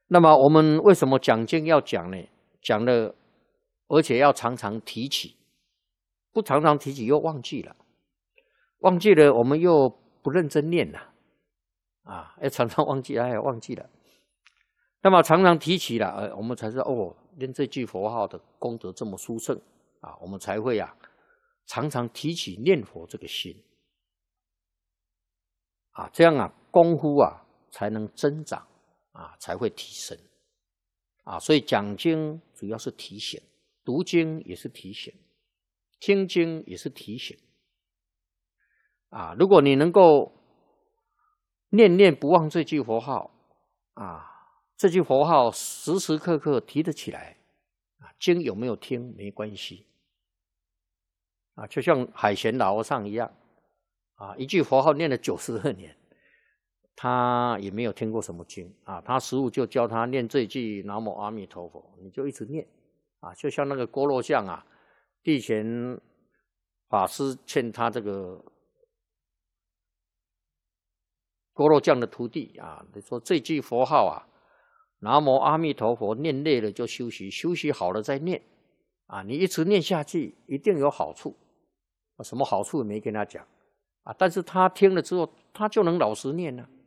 那么我们为什么讲经要讲呢？讲了，而且要常常提起，不常常提起又忘记了，忘记了我们又不认真念了，要常常忘记，忘记了。那么常常提起了，我们才知道哦，念这句佛号的功德这么殊胜我们才会常常提起念佛这个心这样功夫才能增长才会提升所以讲经主要是提醒，读经也是提醒，听经也是提醒如果你能够念念不忘这句佛号这句佛号时时刻刻提得起来经有没有听没关系就像海贤老和尚一样一句佛号念了92年，他也没有听过什么经他师父就教他念这句南无阿弥陀佛，你就一直念就像那个郭罗像地贤法师劝他这个郭罗匠的徒弟你说这句佛号南无阿弥陀佛，念累了就休息，休息好了再念你一直念下去一定有好处什么好处也没跟他讲但是他听了之后他就能老实念了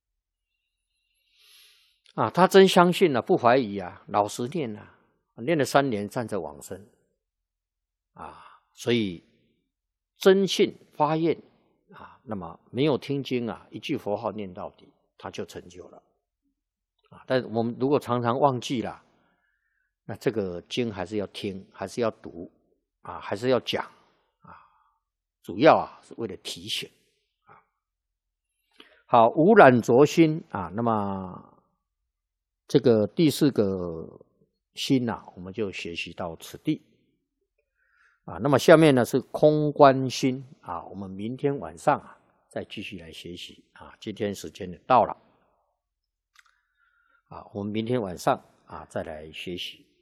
他真相信了不怀疑老实念了念了3年站着往生所以真信发愿那么没有听经一句佛号念到底他就成就了但是我们如果常常忘记了，那这个经还是要听，还是要读还是要讲主要是为了提醒好，无染浊心那么这个第4个心我们就学习到此地那么下面呢是空观心我们明天晚上再继续来学习今天时间也到了我们明天晚上再来学习。